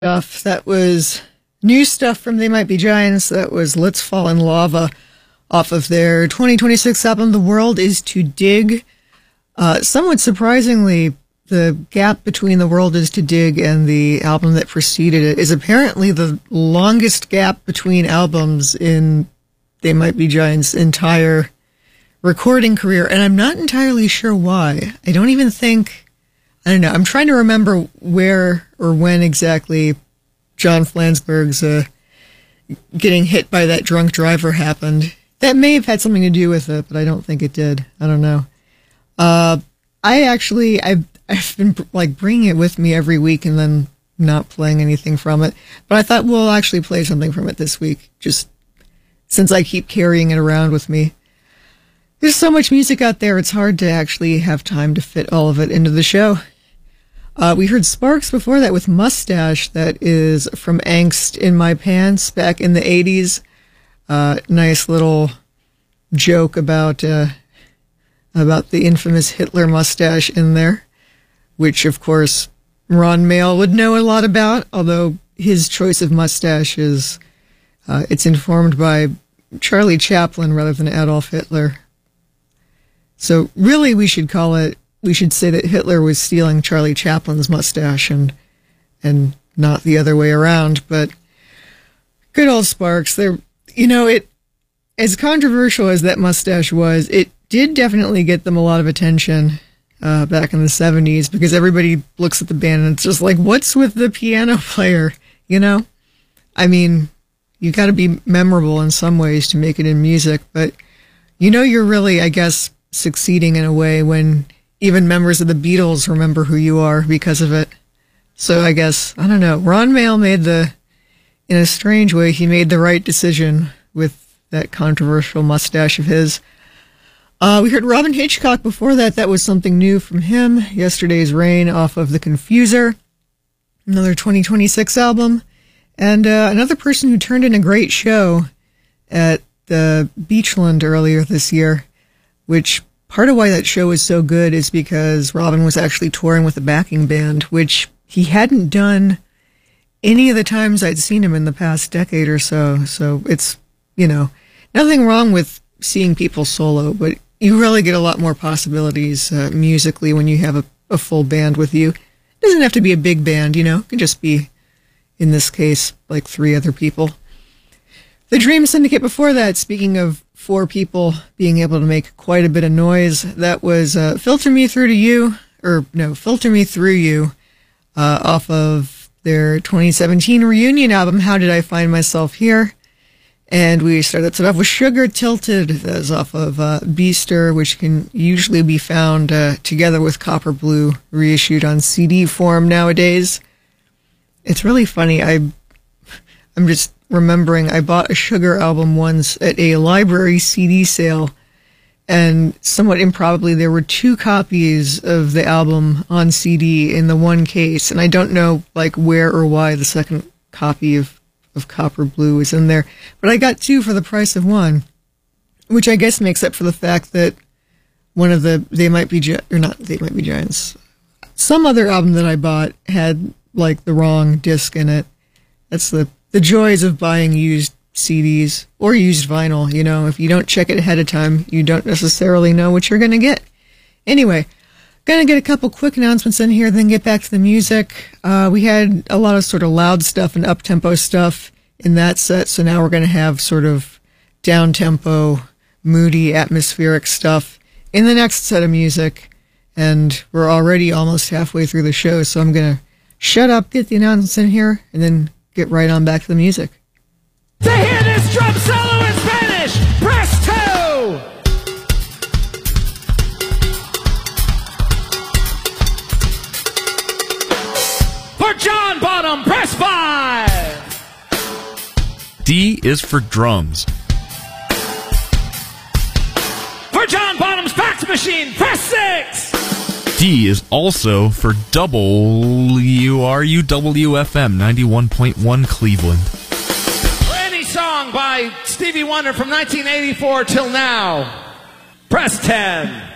stuff. That was new stuff from They Might Be Giants. That was Let's Fall in Lava off of their 2026 album, The World Is to Dig. Somewhat surprisingly, the gap between The World Is to Dig and the album that preceded it is apparently the longest gap between albums in They Might Be Giants' entire recording career, and I'm not entirely sure why. I don't know. I'm trying to remember where or when exactly John Flansburgh's getting hit by that drunk driver happened. That may have had something to do with it, but I don't think it did. I don't know. I've been like bringing it with me every week and then not playing anything from it. But I thought we'll actually play something from it this week, just since I keep carrying it around with me. There's so much music out there, it's hard to actually have time to fit all of it into the show. We heard Sparks before that with Mustache. That is from Angst in My Pants back in the 80s. Nice little joke about the infamous Hitler mustache in there, which, of course, Ron Mael would know a lot about, although his choice of mustache is, it's informed by Charlie Chaplin rather than Adolf Hitler. So really we should say that Hitler was stealing Charlie Chaplin's mustache and not the other way around. But good old Sparks. As controversial as that mustache was, it did definitely get them a lot of attention back in the 70s, because everybody looks at the band and it's just like, what's with the piano player? I mean, you got to be memorable in some ways to make it in music, but you're really, I guess, succeeding in a way when even members of the Beatles remember who you are because of it. So I guess, I don't know, Ron Mael in a strange way, he made the right decision with that controversial mustache of his. We heard Robin Hitchcock before that. That was something new from him. Yesterday's Rain off of The Confuser, another 2026 album. And another person who turned in a great show at the Beachland earlier this year, which part of why that show was so good is because Robin was actually touring with a backing band, which he hadn't done any of the times I'd seen him in the past decade or so. So it's, nothing wrong with seeing people solo, but you really get a lot more possibilities musically when you have a full band with you. It doesn't have to be a big band, it can just be, in this case, like 3 other people. The Dream Syndicate before that, speaking of 4 people being able to make quite a bit of noise, that was Filter Me Through You, off of their 2017 reunion album, How Did I Find Myself Here? And we started that off with Sugar Tilted, that's off of Beaster, which can usually be found together with Copper Blue, reissued on CD form nowadays. It's really funny, I'm just remembering I bought a Sugar album once at a library CD sale, and somewhat improbably there were 2 copies of the album on CD in the one case, and I don't know where or why the second copy of Copper Blue was in there, but I got 2 for the price of 1, which I guess makes up for the fact that one of the They Might Be Giants, some other album that I bought had the wrong disc in it. That's the joys of buying used CDs or used vinyl. If you don't check it ahead of time, you don't necessarily know what you're going to get. Anyway, gonna get a couple quick announcements in here, then get back to the music. We had a lot of sort of loud stuff and up-tempo stuff in that set, so now we're going to have sort of down-tempo, moody, atmospheric stuff in the next set of music. And we're already almost halfway through the show, so I'm going to shut up, get the announcements in here, and then get right on back to the music. To hear this drum solo in Spanish, press 2! For John Bonham, press 5! D is for drums. For John Bonham's fax machine, press 6! D is also for WRUW-FM 91.1 Cleveland. For any song by Stevie Wonder from 1984 till now, press 10.